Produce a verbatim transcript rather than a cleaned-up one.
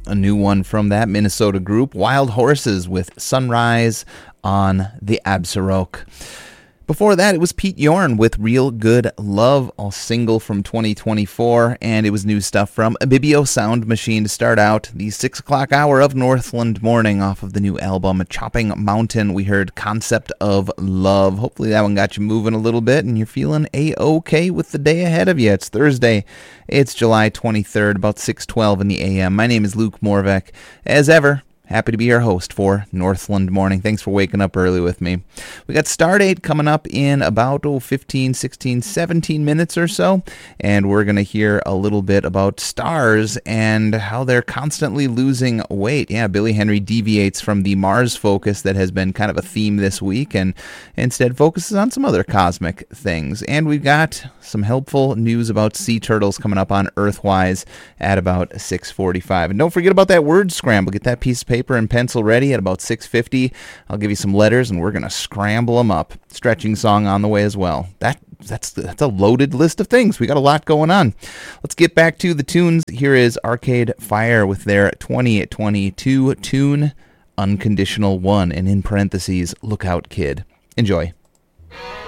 a new one from that Minnesota group, Wild Horses with Sunrise on the Absaroka. Before that, it was Pete Yorn with Real Good Love, a single from twenty twenty-four, and it was new stuff from Ibibio Sound Machine to start out the six o'clock hour of Northland Morning off of the new album Chopping Mountain. We heard Concept of Love. Hopefully that one got you moving a little bit and you're feeling A-okay with the day ahead of you. It's Thursday. It's July twenty-third, about six twelve in the a m. My name is Luke Morvek. As ever, happy to be your host for Northland Morning. Thanks for waking up early with me. We got Stardate coming up in about oh, fifteen, sixteen, seventeen minutes or so, and we're going to hear a little bit about stars and how they're constantly losing weight. Yeah, Billy Henry deviates from the Mars focus that has been kind of a theme this week and instead focuses on some other cosmic things. And we've got some helpful news about sea turtles coming up on Earthwise at about six forty-five. And don't forget about that word scramble. Get that piece of paper and pencil ready at about six fifty. I'll give you some letters and we're going to scramble them up. Stretching song on the way as well. That that's that's a loaded list of things. We got a lot going on. Let's get back to the tunes. Here is Arcade Fire with their twenty twenty-two tune Unconditional One, and in parentheses, Lookout Kid. Enjoy.